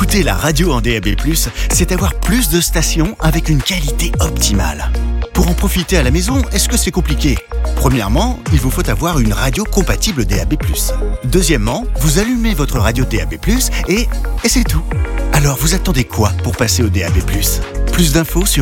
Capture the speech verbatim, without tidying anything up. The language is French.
Écouter la radio en D A B plus, c'est avoir plus de stations avec une qualité optimale. Pour en profiter à la maison, est-ce que c'est compliqué ? Premièrement, il vous faut avoir une radio compatible D A B plus. Deuxièmement, vous allumez votre radio D A B plus et, et c'est tout. Alors vous attendez quoi pour passer au D A B plus ? Plus d'infos sur